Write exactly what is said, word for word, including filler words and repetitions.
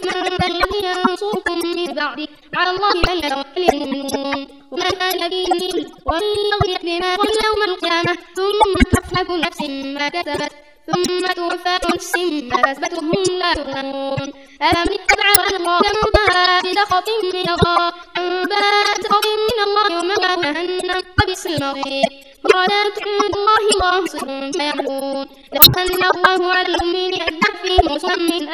من ذا الذي ينصركم من بعده على الله فليتوكل المؤمنون وما كان دين وإن يغفر بما قل يوم القيامة ثم توفى كل نفس ما كسبت ثم توفى كل نفس ما كسبت وهم لا يظلمون أفمن اتبع الله كمن باء بسخط من الله من باء بسخط من الله ومأواه جهنم وبئس المصير وقالت عند الله الله صدق فيعملون لو أن الله على المؤمنين أذن فيهم رسلا من